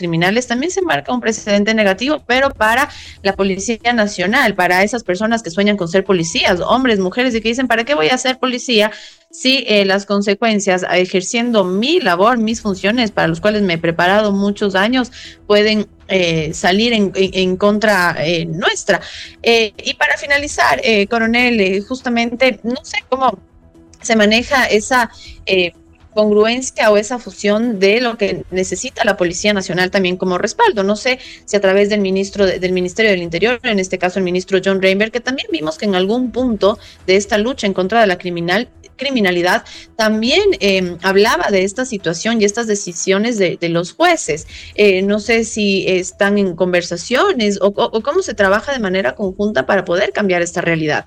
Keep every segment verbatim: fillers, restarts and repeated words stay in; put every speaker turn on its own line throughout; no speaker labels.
criminales, también se marca un precedente negativo, pero para la Policía Nacional, para esas personas que sueñan con ser policías, hombres, mujeres, y que dicen, ¿para qué voy a ser policía si eh, las consecuencias, ejerciendo mi labor, mis funciones, para los cuales me he preparado muchos años, pueden eh, salir en, en, en contra eh, nuestra? Eh, y para finalizar, eh, coronel, eh, justamente, no sé cómo se maneja esa eh, congruencia o esa fusión de lo que necesita la Policía Nacional también como respaldo. No sé si a través del ministro de, del Ministerio del Interior, en este caso el ministro John Reinberg, que también vimos que en algún punto de esta lucha en contra de la criminal criminalidad también eh, hablaba de esta situación y estas decisiones de, de los jueces. Eh, no sé si están en conversaciones o, o, o cómo se trabaja de manera conjunta para poder cambiar esta realidad.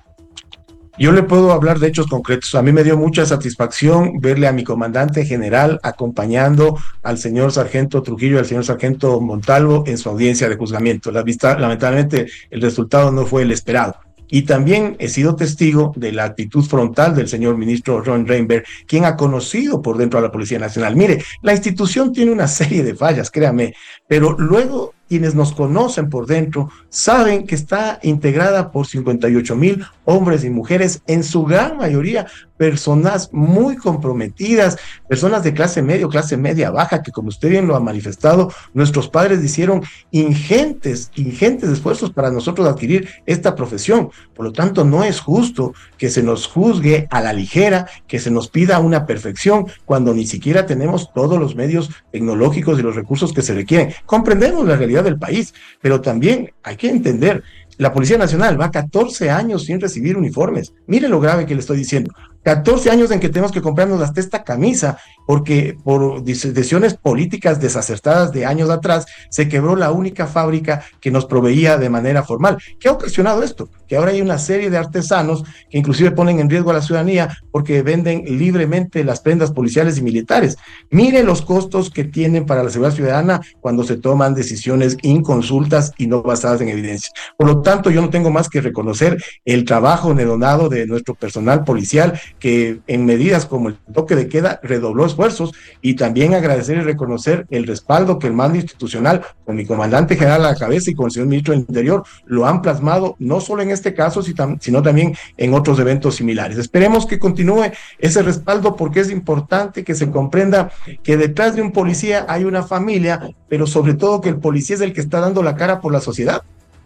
Yo le puedo hablar de hechos concretos. A mí me dio mucha satisfacción verle a mi comandante general acompañando al señor sargento Trujillo y al señor sargento Montalvo en su audiencia de juzgamiento. La vista, lamentablemente, el resultado no fue el esperado. Y también he sido testigo de la actitud frontal del señor ministro Ron Reinberg, quien ha conocido por dentro a la Policía Nacional. Mire, la institución tiene una serie de fallas, créame, pero luego quienes nos conocen por dentro saben que está integrada por cincuenta y ocho mil hombres y mujeres, en su gran mayoría personas muy comprometidas, personas de clase media o clase media baja, que como usted bien lo ha manifestado, nuestros padres hicieron ingentes, ingentes esfuerzos para nosotros adquirir esta profesión. Por lo tanto, no es justo que se nos juzgue a la ligera, que se nos pida una perfección, cuando ni siquiera tenemos todos los medios tecnológicos y los recursos que se requieren. Comprendemos la realidad del país, pero también hay que entender, la Policía Nacional va catorce años sin recibir uniformes. Mire lo grave que le estoy diciendo. catorce años en que tenemos que comprarnos hasta esta camisa, porque por decisiones políticas desacertadas de años atrás, se quebró la única fábrica que nos proveía de manera formal. ¿Qué ha ocasionado esto? Que ahora hay una serie de artesanos que inclusive ponen en riesgo a la ciudadanía porque venden libremente las prendas policiales y militares. Mire los costos que tienen para la seguridad ciudadana cuando se toman decisiones inconsultas y no basadas en evidencia. Por lo tanto, yo no tengo más que reconocer el trabajo denodado de nuestro personal policial, que en medidas como el toque de queda redobló esfuerzos, y también agradecer y reconocer el respaldo que el mando institucional, con mi comandante general a la cabeza y con el señor ministro del Interior, lo han plasmado no solo en este caso, sino también en otros eventos similares. Esperemos que continúe ese respaldo, porque es importante que se comprenda que detrás de un policía hay una familia, pero sobre todo que el policía es el que está dando la cara por la sociedad.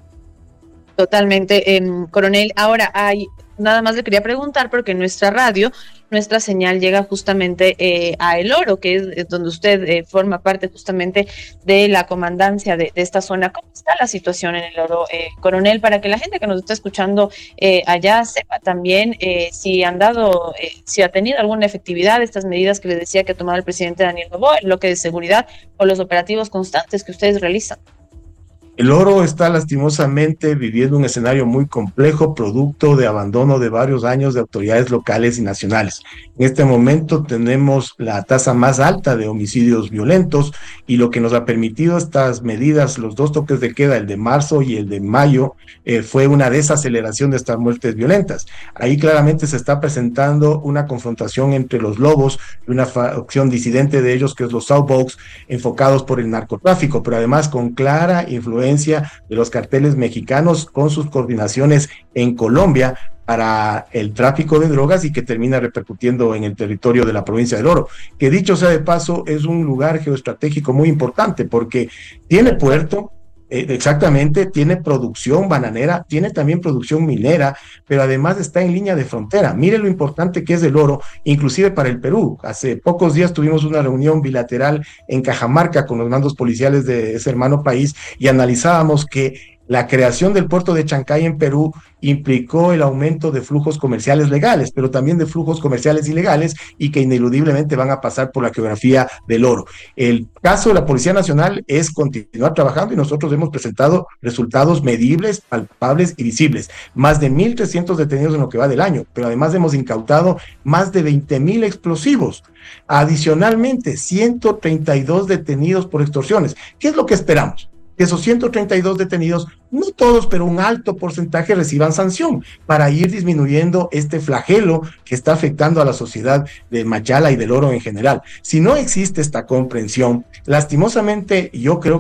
Totalmente, eh, coronel. Ahora, hay, nada más le quería preguntar, porque en nuestra radio, nuestra señal llega justamente eh, a El Oro, que es, es donde usted eh, forma parte justamente de la comandancia de, de esta zona. ¿Cómo está la situación en El Oro, eh, coronel? Para que la gente que nos está escuchando eh, allá sepa también eh, si han dado, eh, si ha tenido alguna efectividad estas medidas que les decía que ha tomado el presidente Daniel Noboa, el bloque de seguridad o los operativos constantes que ustedes realizan.
El Oro está lastimosamente viviendo un escenario muy complejo, producto de abandono de varios años de autoridades locales y nacionales. En este momento tenemos la tasa más alta de homicidios violentos, y lo que nos ha permitido estas medidas, los dos toques de queda, el de marzo y el de mayo, eh, fue una desaceleración de estas muertes violentas. Ahí claramente se está presentando una confrontación entre los lobos y una facción disidente de ellos, que es los South Box, enfocados por el narcotráfico, pero además con clara influencia de los carteles mexicanos con sus coordinaciones en Colombia para el tráfico de drogas, y que termina repercutiendo en el territorio de la provincia del Oro, que dicho sea de paso es un lugar geoestratégico muy importante porque tiene puerto, Eh, exactamente, tiene producción bananera, tiene también producción minera, pero además está en línea de frontera. Mire lo importante que es El Oro, inclusive para el Perú. Hace pocos días tuvimos una reunión bilateral en Cajamarca con los mandos policiales de ese hermano país, y analizábamos que la creación del puerto de Chancay en Perú implicó el aumento de flujos comerciales legales, pero también de flujos comerciales ilegales, y que ineludiblemente van a pasar por la geografía del Oro. El caso de la Policía Nacional es continuar trabajando, y nosotros hemos presentado resultados medibles, palpables y visibles. Más de mil trescientos detenidos en lo que va del año, pero además hemos incautado más de veinte mil explosivos. Adicionalmente, ciento treinta y dos detenidos por extorsiones. ¿Qué es lo que esperamos? Que esos ciento treinta y dos detenidos, no todos, pero un alto porcentaje, reciban sanción para ir disminuyendo este flagelo que está afectando a la sociedad de Machala y del Oro en general. Si no existe esta comprensión, lastimosamente yo creo